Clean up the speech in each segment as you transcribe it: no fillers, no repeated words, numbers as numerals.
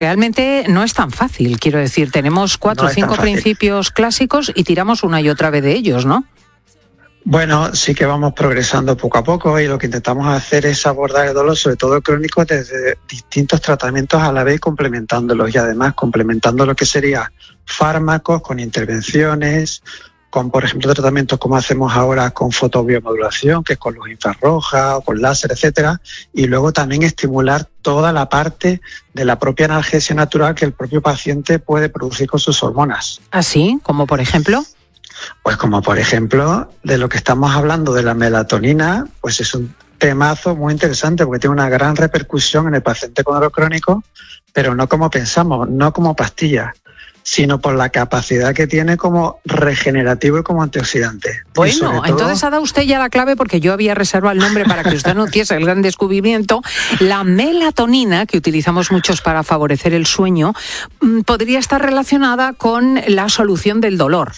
Realmente no es tan fácil, quiero decir, tenemos 4 o 5 principios clásicos y tiramos una y otra vez de ellos, ¿no? Bueno, sí que vamos progresando poco a poco y lo que intentamos hacer es abordar el dolor, sobre todo crónico, desde distintos tratamientos a la vez, complementándolos y además complementando lo que sería fármacos con intervenciones, con, por ejemplo, tratamientos como hacemos ahora con fotobiomodulación, que es con luz infrarroja o con láser, etcétera, y luego también estimular toda la parte de la propia analgesia natural que el propio paciente puede producir con sus hormonas. ¿Así? ¿Como por ejemplo? Pues como por ejemplo, de lo que estamos hablando de la melatonina, pues es un temazo muy interesante porque tiene una gran repercusión en el paciente con dolor crónico, pero no como pensamos, no como pastilla, sino por la capacidad que tiene como regenerativo y como antioxidante. Bueno, entonces ha dado usted ya la clave, porque yo había reservado el nombre para que usted anunciase el gran descubrimiento. La melatonina, que utilizamos muchos para favorecer el sueño, podría estar relacionada con la solución del dolor.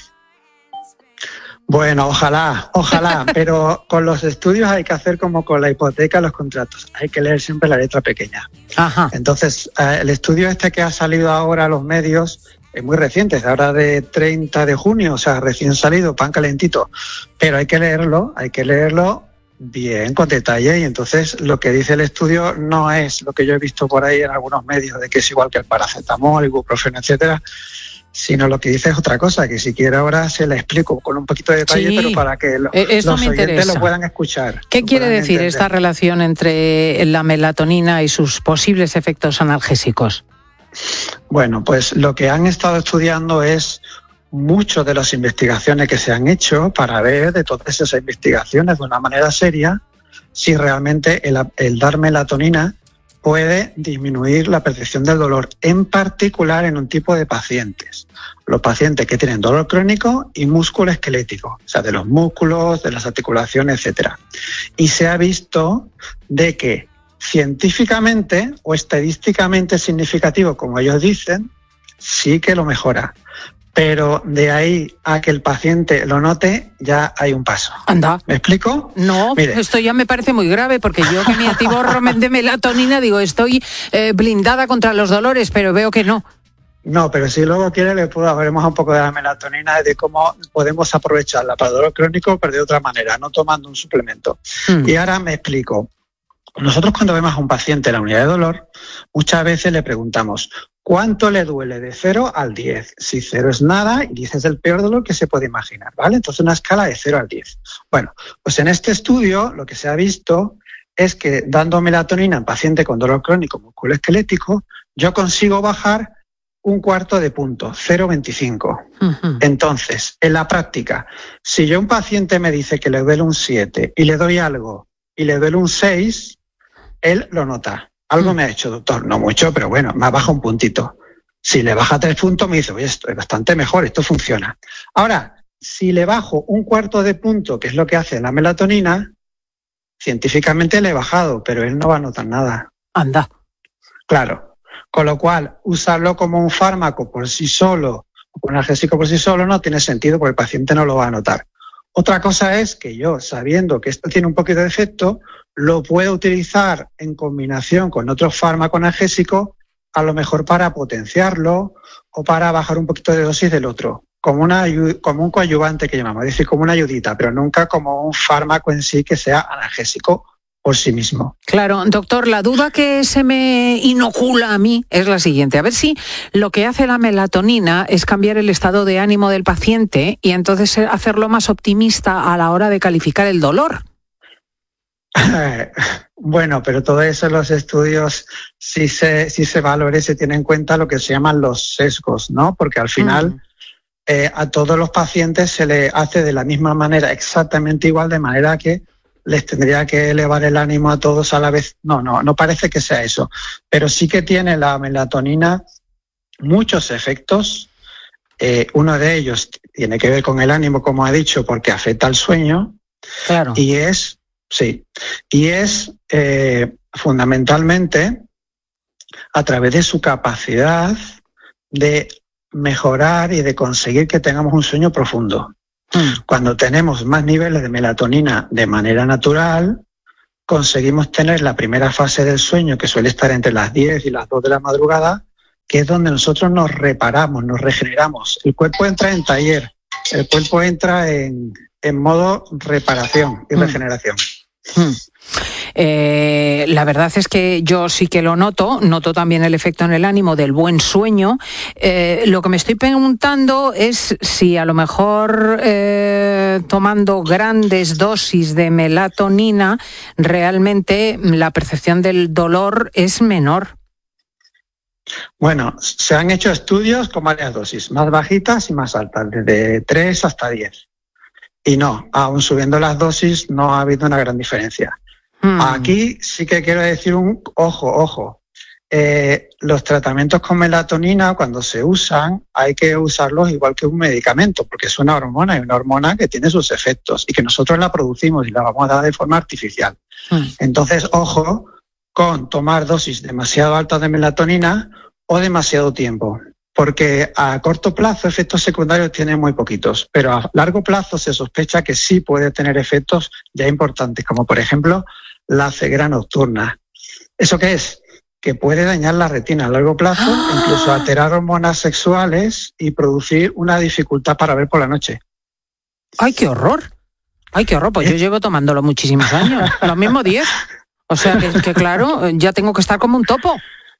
Bueno, ojalá, pero con los estudios hay que hacer como con la hipoteca, los contratos. Hay que leer siempre la letra pequeña. Ajá. Entonces, el estudio este que ha salido ahora a los medios es muy reciente, es ahora de 30 de junio, o sea, recién salido, pan calentito. Pero hay que leerlo bien, con detalle, y entonces lo que dice el estudio no es lo que yo he visto por ahí en algunos medios, de que es igual que el paracetamol, ibuprofeno, etcétera, sino lo que dice es otra cosa, que si quiere ahora se la explico con un poquito de detalle, sí, pero para que los oyentes lo puedan escuchar. ¿Qué quiere decir esta relación entre la melatonina y sus posibles efectos analgésicos? Bueno, pues lo que han estado estudiando es muchas de las investigaciones que se han hecho para ver de todas esas investigaciones de una manera seria si realmente el dar melatonina puede disminuir la percepción del dolor, en particular en un tipo de pacientes. Los pacientes que tienen dolor crónico y músculo esquelético, o sea, de los músculos, de las articulaciones, etcétera. Y se ha visto de que científicamente o estadísticamente significativo, como ellos dicen, sí que lo mejora. Pero de ahí a que el paciente lo note, ya hay un paso. Anda. ¿Me explico? No, mire, esto ya me parece muy grave, porque yo que me atiborro de melatonina, digo, estoy blindada contra los dolores, pero veo que no. No, pero si luego quiere le puedo hablar un poco de la melatonina, de cómo podemos aprovecharla para el dolor crónico, pero de otra manera, no tomando un suplemento. Y ahora me explico. Nosotros cuando vemos a un paciente en la unidad de dolor, muchas veces le preguntamos ¿cuánto le duele de 0 al 10? Si 0 es nada y 10 es el peor dolor que se puede imaginar, ¿vale? Entonces una escala de 0 al 10. Bueno, pues en este estudio lo que se ha visto es que dando melatonina en paciente con dolor crónico musculoesquelético, yo consigo bajar un cuarto de punto, 0,25. Uh-huh. Entonces, en la práctica, si yo a un paciente me dice que le duele un 7 y le doy algo y le duele un 6, él lo nota. Algo me ha hecho, doctor, no mucho, pero bueno, me baja un puntito. Si le baja 3 puntos, me dice, oye, esto es bastante mejor, esto funciona. Ahora, si le bajo un cuarto de punto, que es lo que hace la melatonina, científicamente le he bajado, pero él no va a notar nada. Anda. Claro. Con lo cual, usarlo como un fármaco por sí solo, o un analgésico por sí solo, no tiene sentido porque el paciente no lo va a notar. Otra cosa es que yo, sabiendo que esto tiene un poquito de efecto, lo puedo utilizar en combinación con otro fármaco analgésico, a lo mejor para potenciarlo o para bajar un poquito de dosis del otro, como un coadyuvante que llamamos, es decir, como una ayudita, pero nunca como un fármaco en sí que sea analgésico por sí mismo. Claro, doctor, la duda que se me inocula a mí es la siguiente. A ver si lo que hace la melatonina es cambiar el estado de ánimo del paciente y entonces hacerlo más optimista a la hora de calificar el dolor. Bueno, pero todo eso en los estudios sí se valora y se tiene en cuenta lo que se llaman los sesgos, ¿no? Porque al final a todos los pacientes se le hace de la misma manera, exactamente igual, de manera que les tendría que elevar el ánimo a todos a la vez. No parece que sea eso. Pero sí que tiene la melatonina muchos efectos. Uno de ellos tiene que ver con el ánimo, como ha dicho, porque afecta al sueño. Claro. Y es fundamentalmente a través de su capacidad de mejorar y de conseguir que tengamos un sueño profundo. Cuando tenemos más niveles de melatonina de manera natural, conseguimos tener la primera fase del sueño, que suele estar entre las 10 y las 2 de la madrugada, que es donde nosotros nos reparamos, nos regeneramos. El cuerpo entra en taller, el cuerpo entra en modo reparación y regeneración. La verdad es que yo sí que lo noto también el efecto en el ánimo del buen sueño. Lo que me estoy preguntando es si a lo mejor tomando grandes dosis de melatonina realmente la percepción del dolor es menor. Bueno, se han hecho estudios con varias dosis, más bajitas y más altas, desde 3 hasta 10. Y no, aún subiendo las dosis no ha habido una gran diferencia. Aquí sí que quiero decir ojo. Los tratamientos con melatonina, cuando se usan, hay que usarlos igual que un medicamento, porque es una hormona y una hormona que tiene sus efectos y que nosotros la producimos y la vamos a dar de forma artificial. Entonces, ojo con tomar dosis demasiado altas de melatonina o demasiado tiempo, porque a corto plazo efectos secundarios tiene muy poquitos, pero a largo plazo se sospecha que sí puede tener efectos ya importantes, como por ejemplo la ceguera nocturna. ¿Eso qué es? Que puede dañar la retina a largo plazo, incluso alterar hormonas sexuales y producir una dificultad para ver por la noche. ¡Ay, qué horror! Pues yo llevo tomándolo muchísimos años, lo mismo 10. O sea que claro, ya tengo que estar como un topo.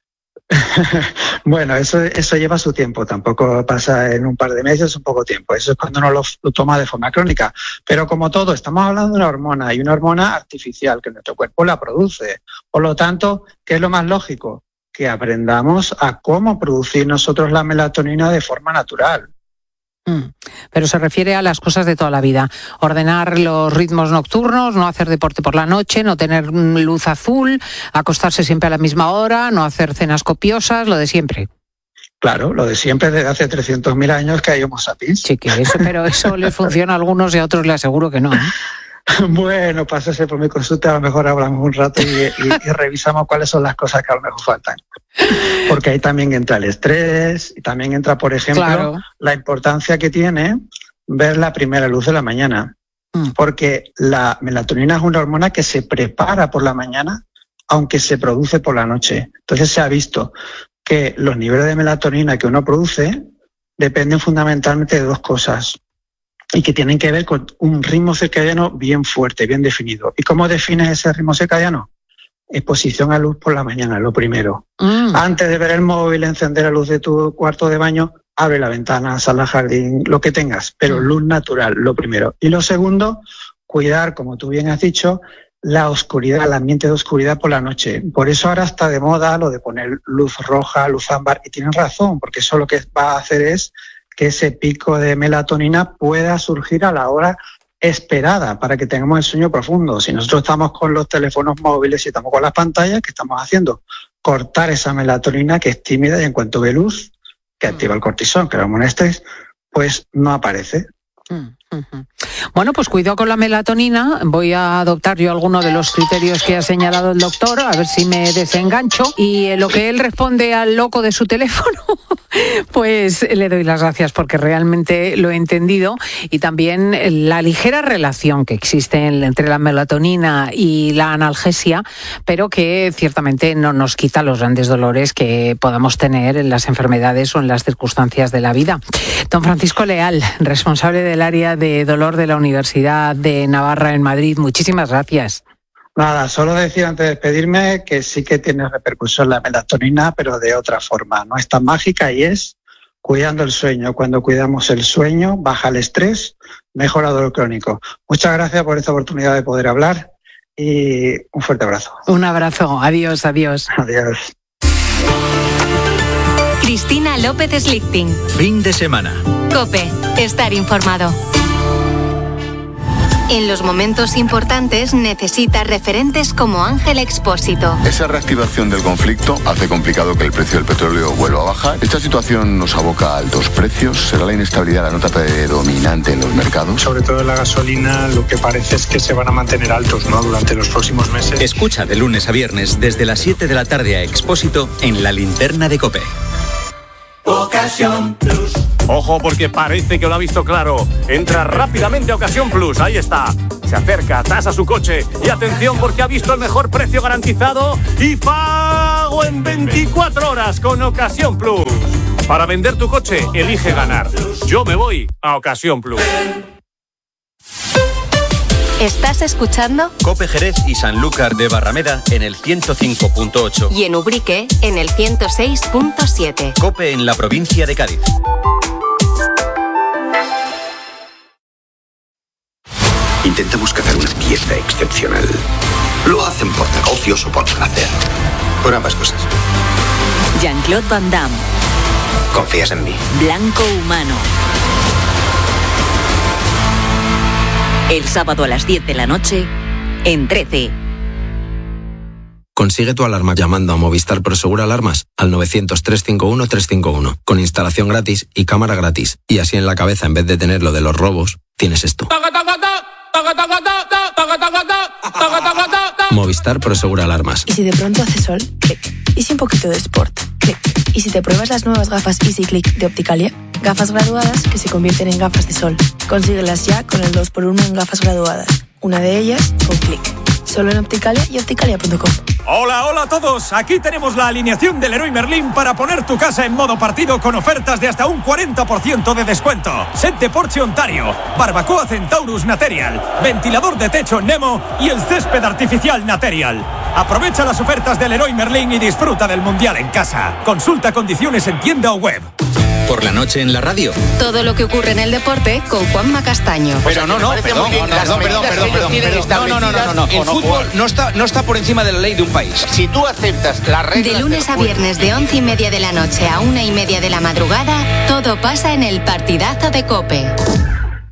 Bueno, eso lleva su tiempo, tampoco pasa en un par de meses, es un poco tiempo. Eso es cuando uno lo toma de forma crónica. Pero como todo, estamos hablando de una hormona y una hormona artificial que nuestro cuerpo la produce. Por lo tanto, ¿qué es lo más lógico? Que aprendamos a cómo producir nosotros la melatonina de forma natural. Pero se refiere a las cosas de toda la vida. Ordenar los ritmos nocturnos, no hacer deporte por la noche, no tener luz azul, acostarse siempre a la misma hora, no hacer cenas copiosas, lo de siempre. Claro, lo de siempre desde hace 300.000 años que hay Homo sapiens. Sí, pero eso les funciona a algunos y a otros les aseguro que no. Bueno, pásese por mi consulta, a lo mejor hablamos un rato y revisamos cuáles son las cosas que a lo mejor faltan. Porque ahí también entra el estrés y también entra, por ejemplo, claro, la importancia que tiene ver la primera luz de la mañana. Porque la melatonina es una hormona que se prepara por la mañana, aunque se produce por la noche. Entonces se ha visto que los niveles de melatonina que uno produce dependen fundamentalmente de dos cosas y que tienen que ver con un ritmo circadiano bien fuerte, bien definido. ¿Y cómo defines ese ritmo circadiano? Exposición a luz por la mañana, lo primero. Antes de ver el móvil, encender la luz de tu cuarto de baño, abre la ventana, sal al jardín, lo que tengas, pero luz natural, lo primero. Y lo segundo, cuidar, como tú bien has dicho, la oscuridad, el ambiente de oscuridad por la noche. Por eso ahora está de moda lo de poner luz roja, luz ámbar, y tienen razón, porque eso lo que va a hacer es que ese pico de melatonina pueda surgir a la hora esperada para que tengamos el sueño profundo. Si nosotros estamos con los teléfonos móviles y estamos con las pantallas, ¿qué estamos haciendo? Cortar esa melatonina que es tímida y en cuanto ve luz, que activa el cortisol, que es la hormona estrés, pues no aparece. Bueno, pues cuidado con la melatonina. Voy a adoptar yo alguno de los criterios que ha señalado el doctor, a ver si me desengancho. Y en lo que él responde al loco de su teléfono, pues le doy las gracias porque realmente lo he entendido. Y también la ligera relación que existe entre la melatonina y la analgesia, pero que ciertamente no nos quita los grandes dolores que podamos tener en las enfermedades o en las circunstancias de la vida. Don Francisco Leal, responsable del área de dolor de la Universidad de Navarra en Madrid, muchísimas gracias. Nada, solo decir antes de despedirme que sí que tiene repercusión la melatonina, pero de otra forma. No es tan mágica y es cuidando el sueño. Cuando cuidamos el sueño, baja el estrés, mejora el dolor crónico. Muchas gracias por esta oportunidad de poder hablar y un fuerte abrazo. Un abrazo. Adiós, adiós. Adiós. Cristina López Slichting. Fin de semana. COPE. Estar informado. En los momentos importantes necesita referentes como Ángel Expósito. Esa reactivación del conflicto hace complicado que el precio del petróleo vuelva a bajar. Esta situación nos aboca a altos precios. ¿Será la inestabilidad la nota predominante en los mercados? Sobre todo en la gasolina, lo que parece es que se van a mantener altos, ¿no?, durante los próximos meses. Escucha de lunes a viernes desde las 7 de la tarde a Expósito en La Linterna de COPE. Ocasión Plus. Ojo, porque parece que lo ha visto claro. Entra rápidamente a Ocasión Plus, ahí está. Se acerca, tasa su coche y atención porque ha visto el mejor precio garantizado y pago en 24 horas con Ocasión Plus. Para vender tu coche, elige ganar. Yo me voy a Ocasión Plus. ¿Estás escuchando? Cope Jerez y Sanlúcar de Barrameda en el 105.8. Y en Ubrique en el 106.7. Cope en la provincia de Cádiz. Intentamos cazar una pieza excepcional. Lo hacen por negocios o por placer. Por ambas cosas. Jean-Claude Van Damme. ¿Confías en mí? Blanco Humano. El sábado a las 10 de la noche, en 13. Consigue tu alarma llamando a Movistar Prosegur Alarmas al 900-351-351, con instalación gratis y cámara gratis. Y así en la cabeza, en vez de tener lo de los robos, tienes esto. Movistar Prosegur Alarmas. ¿Y si de pronto hace sol? Clic. ¿Y si un poquito de sport? Clic. ¿Y si te pruebas las nuevas gafas Easy Click de Opticalia? Gafas graduadas que se convierten en gafas de sol. Consíguelas ya con el 2x1 en gafas graduadas. Una de ellas con Clic. Solo en Opticalia y opticalia.com. Hola, hola a todos. Aquí tenemos la alineación del Leroy Merlin para poner tu casa en modo partido con ofertas de hasta un 40% de descuento. Set de porche Ontario, barbacoa Centaurus Material, ventilador de techo Nemo y el césped artificial Material. Aprovecha las ofertas del Leroy Merlin y disfruta del Mundial en casa. Consulta condiciones en tienda o web. Por la noche en la radio. Todo lo que ocurre en el deporte con Juanma Castaño. Pero no. Perdón. El fútbol no está por encima de la ley de un país. Si tú aceptas las reglas... De lunes a viernes de 11:30 de la noche a 1:30 de la madrugada, todo pasa en el partidazo de COPE.